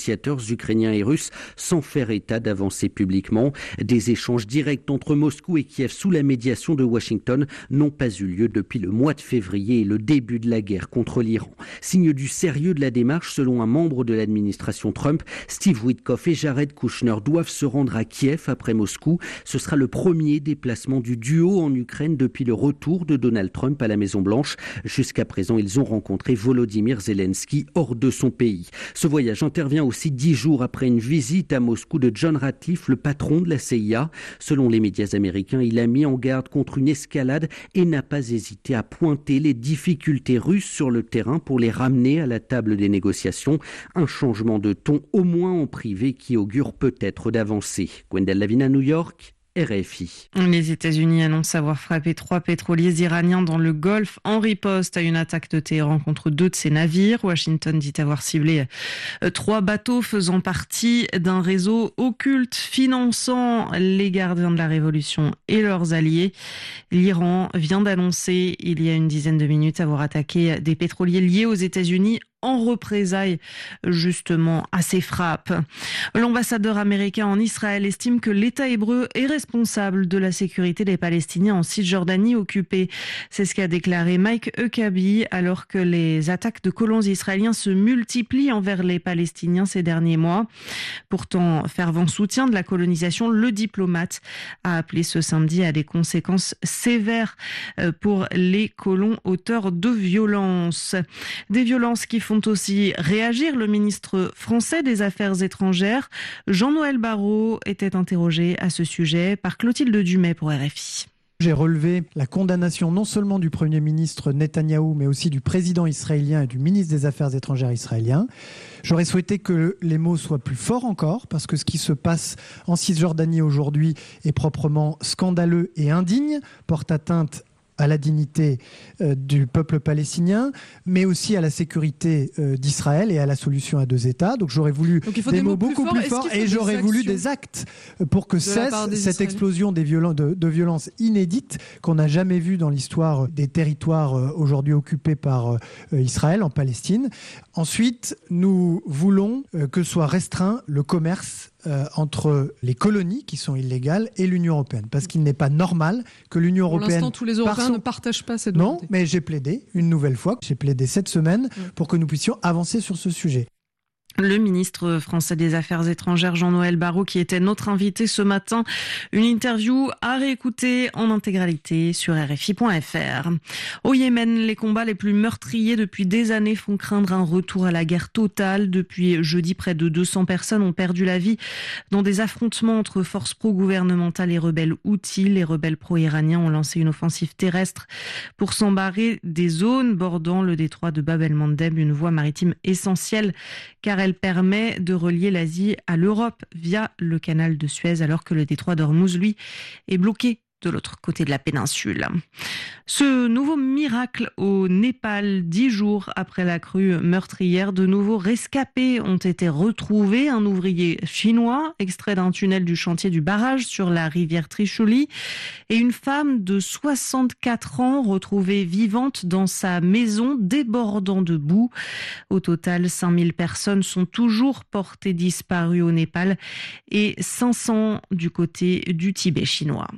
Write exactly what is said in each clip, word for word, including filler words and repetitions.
négociateurs ukrainiens et russes sans faire état d'avancer publiquement. Des échanges directs entre Moscou et Kiev sous la médiation de Washington n'ont pas eu lieu depuis le mois de février et le début de la guerre contre l'Iran. Signe du sérieux de la démarche, selon un membre de l'administration Trump, Steve Witkoff et Jared Kushner doivent se rendre à Kiev après Moscou. Ce sera le premier déplacement du duo en Ukraine depuis le retour de Donald Trump à la Maison-Blanche. Jusqu'à présent, ils ont rencontré Volodymyr Zelensky hors de son pays. Ce voyage intervient aussi dix jours après une visite à Moscou de John Ratcliffe, le patron de la C I A. Selon les médias américains, il a mis en garde contre une escalade et n'a pas hésité à pointer les difficultés russes sur le terrain pour les ramener à la table des négociations. Un changement de ton, au moins en privé, qui augure peut-être d'avancées. Gwendal Lavina, New York. R F I. Les États-Unis annoncent avoir frappé trois pétroliers iraniens dans le Golfe en riposte à une attaque de Téhéran contre deux de ses navires. Washington dit avoir ciblé trois bateaux faisant partie d'un réseau occulte finançant les gardiens de la révolution et leurs alliés. L'Iran vient d'annoncer il y a une dizaine de minutes avoir attaqué des pétroliers liés aux États-Unis en représailles justement à ces frappes. L'ambassadeur américain en Israël estime que l'État hébreu est responsable de la sécurité des Palestiniens en Cisjordanie occupée. C'est ce qu'a déclaré Mike Huckabee alors que les attaques de colons israéliens se multiplient envers les Palestiniens ces derniers mois. Pourtant, fervent soutien de la colonisation, le diplomate a appelé ce samedi à des conséquences sévères pour les colons auteurs de violences. Des violences qui font aussi réagir le ministre français des Affaires étrangères. Jean-Noël Barrot était interrogé à ce sujet par Clotilde Dumais pour R F I. J'ai relevé la condamnation non seulement du Premier ministre Netanyahou, mais aussi du président israélien et du ministre des Affaires étrangères israélien. J'aurais souhaité que les mots soient plus forts encore, parce que ce qui se passe en Cisjordanie aujourd'hui est proprement scandaleux et indigne, porte atteinte à la dignité euh, du peuple palestinien, mais aussi à la sécurité euh, d'Israël et à la solution à deux États. Donc j'aurais voulu des, des mots, mots beaucoup plus forts, plus forts et j'aurais voulu des actes pour que cesse cette explosion des violen- de, de violences inédites qu'on n'a jamais vues dans l'histoire des territoires euh, aujourd'hui occupés par euh, Israël en Palestine. Ensuite, nous voulons euh, que soit restreint le commerce Euh, entre les colonies qui sont illégales et l'Union européenne. Parce qu'il n'est pas normal que l'Union européenne... Pour l'instant, tous les Européens son... ne partagent pas cette volonté. Non, volonté. mais j'ai plaidé une nouvelle fois, j'ai plaidé cette semaine mmh. pour que nous puissions avancer sur ce sujet. Le ministre français des Affaires étrangères Jean-Noël Barrot qui était notre invité ce matin. Une interview à réécouter en intégralité sur R F I point F R. Au Yémen, les combats les plus meurtriers depuis des années font craindre un retour à la guerre totale. Depuis jeudi, près de deux cents personnes ont perdu la vie dans des affrontements entre forces pro-gouvernementales et rebelles Houthis. Les rebelles pro-iraniens ont lancé une offensive terrestre pour s'embarrer des zones bordant le détroit de Bab el-Mandeb, une voie maritime essentielle car elle Elle permet de relier l'Asie à l'Europe via le canal de Suez, alors que le détroit d'Ormuz, lui, est bloqué de l'autre côté de la péninsule. Ce nouveau miracle au Népal, dix jours après la crue meurtrière, de nouveaux rescapés ont été retrouvés. Un ouvrier chinois extrait d'un tunnel du chantier du barrage sur la rivière Trishuli et une femme de soixante-quatre ans retrouvée vivante dans sa maison débordant de boue. Au total, cinq mille personnes sont toujours portées disparues au Népal et cinq cents du côté du Tibet chinois.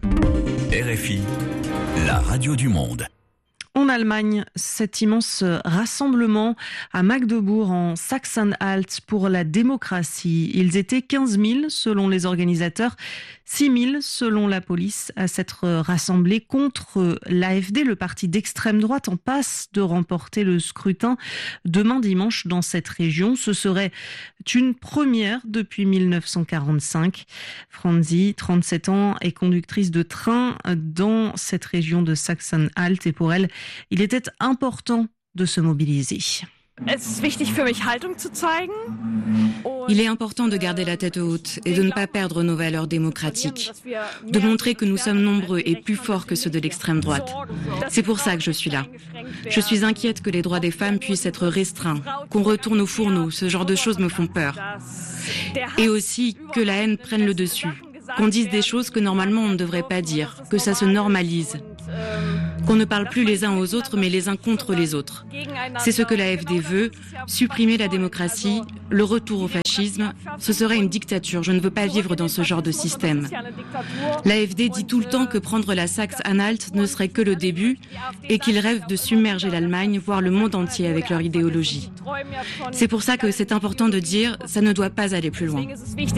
R F I, la radio du monde. En Allemagne, cet immense rassemblement à Magdebourg en Sachsen-Anhalt pour la démocratie. Ils étaient quinze mille selon les organisateurs, six mille selon la police à s'être rassemblés contre l'A F D, le parti d'extrême droite en passe de remporter le scrutin demain dimanche dans cette région. Ce serait une première depuis mille neuf cent quarante-cinq. Franzi, trente-sept ans, est conductrice de train dans cette région de Sachsen-Anhalt et pour elle, il était important de se mobiliser. Il est important de garder la tête haute et de ne pas perdre nos valeurs démocratiques, de montrer que nous sommes nombreux et plus forts que ceux de l'extrême droite. C'est pour ça que je suis là. Je suis inquiète que les droits des femmes puissent être restreints, qu'on retourne au fourneau, ce genre de choses me font peur. Et aussi que la haine prenne le dessus, qu'on dise des choses que normalement on ne devrait pas dire, que ça se normalise. qu'on ne parle plus les uns aux autres, mais les uns contre les autres. C'est ce que l'A F D veut, supprimer la démocratie, le retour au fascisme. Ce serait une dictature. Je ne veux pas vivre dans ce genre de système. L'A F D dit tout le temps que prendre la Saxe-Anhalt ne serait que le début et qu'ils rêvent de submerger l'Allemagne, voire le monde entier avec leur idéologie. C'est pour ça que c'est important de dire ça ne doit pas aller plus loin.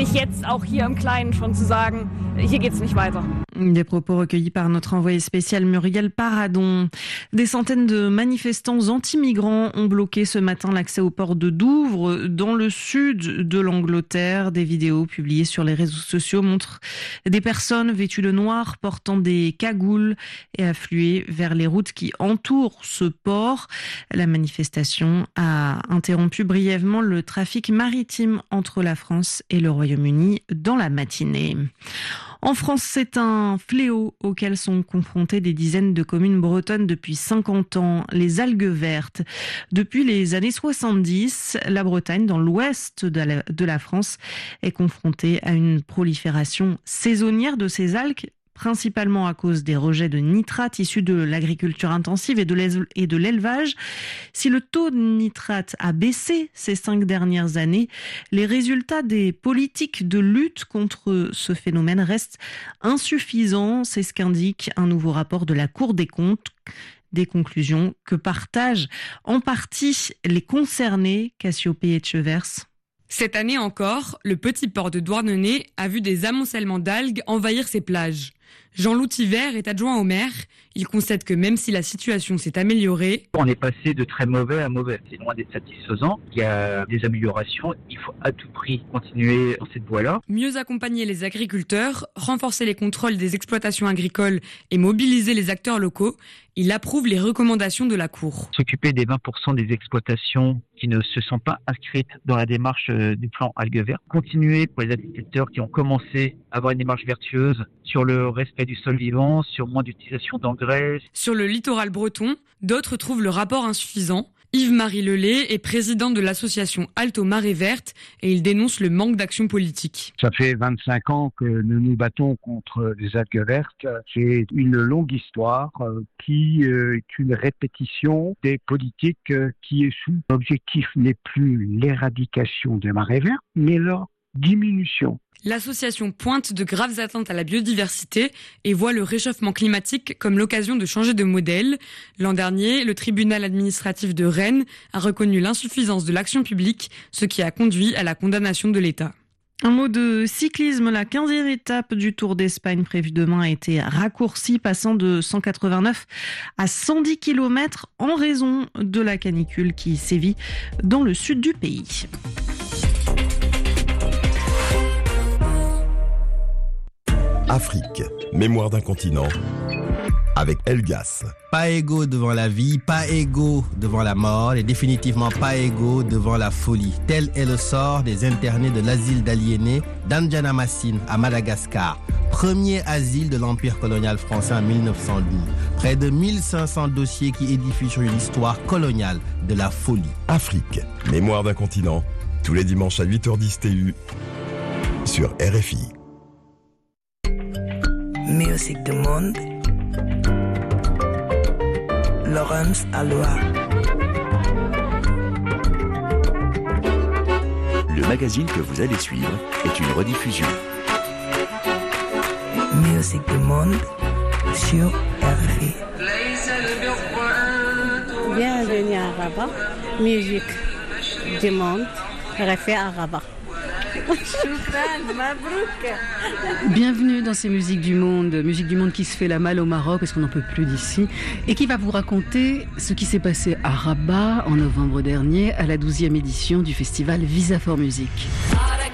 Des propos recueillis par notre envoyé spécial Muriel Paradon. Des centaines de manifestants anti-migrants ont bloqué ce matin l'accès au port de Douvres, dans le sud de l'Angleterre. Des vidéos publiées sur les réseaux sociaux montrent des personnes vêtues de noir, portant des cagoules et affluées vers les routes qui entourent ce port. La manifestation a interrompu brièvement le trafic maritime entre la France et le Royaume-Uni dans la matinée. En France, c'est un fléau auquel sont confrontées des dizaines de communes bretonnes depuis cinquante ans, les algues vertes. Depuis les années soixante-dix, la Bretagne, dans l'ouest de la, de la France, est confrontée à une prolifération saisonnière de ces algues, principalement à cause des rejets de nitrates issus de l'agriculture intensive et de l'élevage. Si le taux de nitrate a baissé ces cinq dernières années, les résultats des politiques de lutte contre ce phénomène restent insuffisants. C'est ce qu'indique un nouveau rapport de la Cour des comptes. Des conclusions que partagent en partie les concernés. Cassiopée Etchevers. Cette année encore, le petit port de Douarnenez a vu des amoncellements d'algues envahir ses plages. Jean-Loup Tivert est adjoint au maire. Il concède que même si la situation s'est améliorée... On est passé de très mauvais à mauvais. C'est loin d'être satisfaisant. Il y a des améliorations. Il faut à tout prix continuer dans cette voie-là. Mieux accompagner les agriculteurs, renforcer les contrôles des exploitations agricoles et mobiliser les acteurs locaux. Il approuve les recommandations de la Cour. S'occuper des vingt pour cent des exploitations qui ne se sont pas inscrites dans la démarche du plan algues vertes. Continuer pour les agriculteurs qui ont commencé à avoir une démarche vertueuse sur le respect du sol vivant, sur moins d'utilisation d'engrais. Sur le littoral breton, d'autres trouvent le rapport insuffisant. Yves-Marie Lelay est président de l'association Alto Marée Verte et il dénonce le manque d'action politique. Ça fait vingt-cinq ans que nous nous battons contre les algues vertes. C'est une longue histoire qui est une répétition des politiques qui est sous. L'objectif n'est plus l'éradication des marées vertes, mais leur diminution. L'association pointe de graves atteintes à la biodiversité et voit le réchauffement climatique comme l'occasion de changer de modèle. L'an dernier, le tribunal administratif de Rennes a reconnu l'insuffisance de l'action publique, ce qui a conduit à la condamnation de l'État. Un mot de cyclisme, la quinzième étape du Tour d'Espagne prévue demain a été raccourcie, passant de cent quatre-vingt-neuf à cent dix kilomètres en raison de la canicule qui sévit dans le sud du pays. Afrique, mémoire d'un continent, avec Elgas. Pas égaux devant la vie, pas égaux devant la mort et définitivement pas égaux devant la folie. Tel est le sort des internés de l'asile d'aliénés d'Andjana-Massine à Madagascar. Premier asile de l'Empire colonial français en mille neuf cent douze. Près de mille cinq cents dossiers qui édifient sur une histoire coloniale de la folie. Afrique, mémoire d'un continent, tous les dimanches à huit heures dix T U sur R F I. Musique du monde, Laurence Aloha. Le magazine que vous allez suivre est une rediffusion. Musique du monde sur R F I. Bienvenue à Rabat, musique du monde, R F I à Rabat. Bienvenue dans ces musiques du monde, musique du monde qui se fait la malle au Maroc parce qu'on n'en peut plus d'ici et qui va vous raconter ce qui s'est passé à Rabat en novembre dernier à la douzième édition du festival Visa for Music.